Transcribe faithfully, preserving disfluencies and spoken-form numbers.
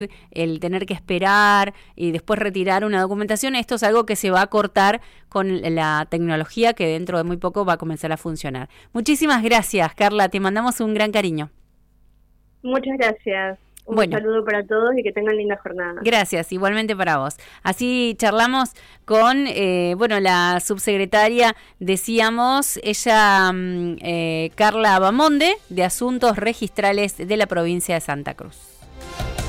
el tener que esperar y después retirar una documentación, esto es algo que se va a cortar con la tecnología que dentro de muy poco va a comenzar a funcionar. Muchísimas gracias, Carla, te mandamos un gran cariño. Muchas gracias. Un bueno. saludo para todos y que tengan linda jornada. Gracias, igualmente para vos. Así charlamos con, eh, bueno, la subsecretaria, decíamos, ella, eh, Carla Bamonde, de Asuntos Registrales de la provincia de Santa Cruz.